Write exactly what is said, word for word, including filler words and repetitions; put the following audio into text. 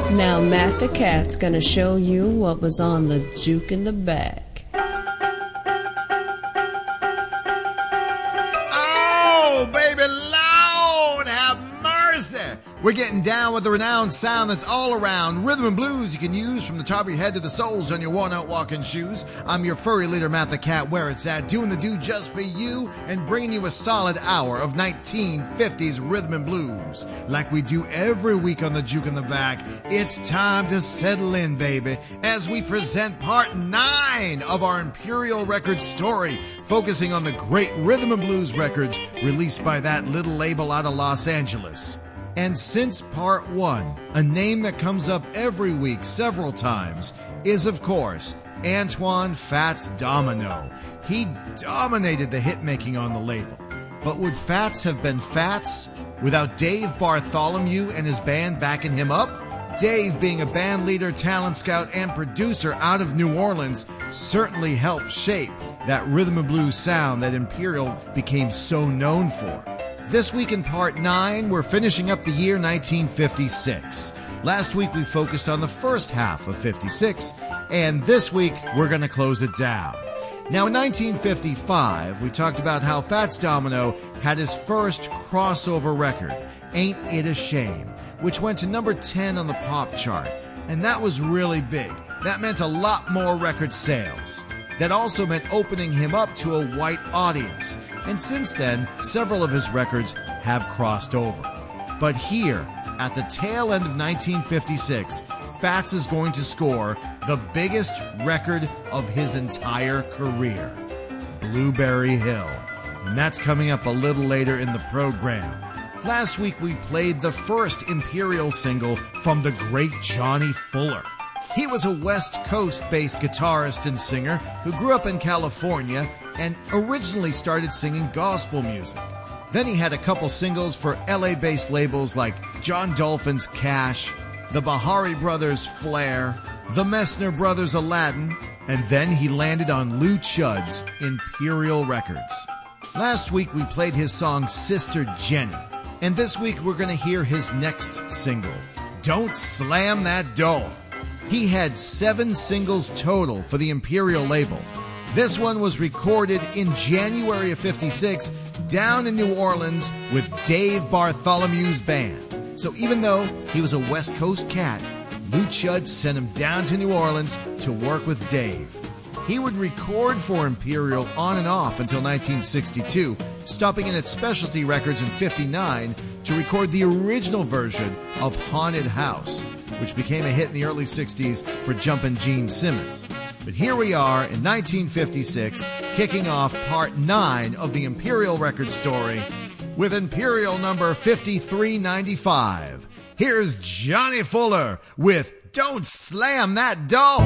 Now Matt the Cat's gonna show you what was on the juke in the back. Oh, baby, Lord, have mercy. We're getting down with the renowned sound that's all around. Rhythm and blues you can use from the top of your head to the soles on your worn-out walking shoes. I'm your furry leader, Matt the Cat, where it's at, doing the do just for you and bringing you a solid hour of nineteen fifties rhythm and blues. Like we do every week on the Juke in the Back, it's time to settle in, baby, as we present part nine of our Imperial Records story, focusing on the great rhythm and blues records released by that little label out of Los Angeles. And since part one, a name that comes up every week several times is, of course, Antoine Fats Domino. He dominated the hit-making on the label. But would Fats have been Fats without Dave Bartholomew and his band backing him up? Dave, being a band leader, talent scout, and producer out of New Orleans, certainly helped shape that rhythm and blues sound that Imperial became so known for. This week in part nine, we're finishing up the year nineteen fifty-six. Last week we focused on the first half of fifty-six, and this week we're going to close it down. Now in nineteen fifty-five, we talked about how Fats Domino had his first crossover record, Ain't It a Shame, which went to number ten on the pop chart, and that was really big. That meant a lot more record sales. That also meant opening him up to a white audience. And since then, several of his records have crossed over. But here, at the tail end of nineteen fifty-six, Fats is going to score the biggest record of his entire career, Blueberry Hill. And that's coming up a little later in the program. Last week we played the first Imperial single from the great Johnny Fuller. He was a West Coast-based guitarist and singer who grew up in California and originally started singing gospel music. Then he had a couple singles for L A-based labels like John Dolphin's Cash, the Bahari Brothers' Flair, the Messner Brothers' Aladdin, and then he landed on Lou Chudd's Imperial Records. Last week we played his song Sister Jenny, and this week we're going to hear his next single, Don't Slam That Door. He had seven singles total for the Imperial label. This one was recorded in January of fifty-six down in New Orleans with Dave Bartholomew's band. So even though he was a West Coast cat, Lou Chudd sent him down to New Orleans to work with Dave. He would record for Imperial on and off until nineteen sixty-two, stopping in at Specialty Records in fifty-nine to record the original version of Haunted House, which became a hit in the early sixties for Jumpin' Gene Simmons. But here we are in nineteen fifty-six, kicking off part nine of the Imperial record story with Imperial number fifty-three ninety-five. Here's Johnny Fuller with Don't Slam That Door.